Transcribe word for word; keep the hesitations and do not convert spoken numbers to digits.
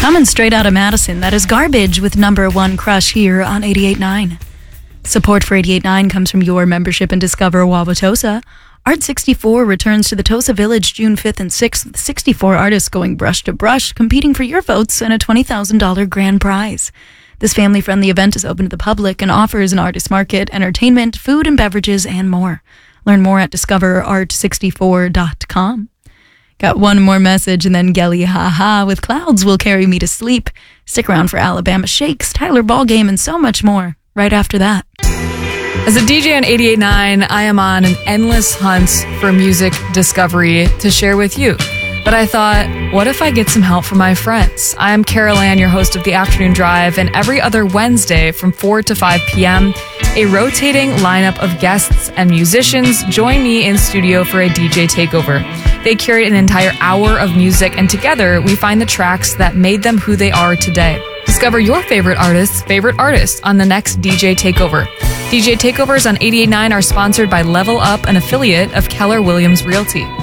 Coming straight out of Madison, that is Garbage with Number One Crush here on eighty-eight point nine. Support for eighty-eight point nine comes from your membership in Discover Wauwatosa. Art sixty-four returns to the Tosa Village June fifth and sixth with sixty-four artists going brush to brush, competing for your votes and a twenty thousand dollars grand prize. This family-friendly event is open to the public and offers an artist market, entertainment, food and beverages, and more. Learn more at discover art sixty-four dot com. Got one more message and then Gelly Haha with Clouds Will Carry Me to Sleep. Stick around for Alabama Shakes, Tyler Ballgame, and so much more right after that. As a D J on eighty-eight point nine, I am on an endless hunt for music discovery to share with you. But I thought, what if I get some help from my friends? I am Carol Ann, your host of The Afternoon Drive, and every other Wednesday from four to five p.m., a rotating lineup of guests and musicians join me in studio for a D J takeover. They curate an entire hour of music, and together we find the tracks that made them who they are today. Discover your favorite artist's favorite artist on the next D J Takeover. D J Takeovers on eighty-eight point nine are sponsored by Level Up, an affiliate of Keller Williams Realty.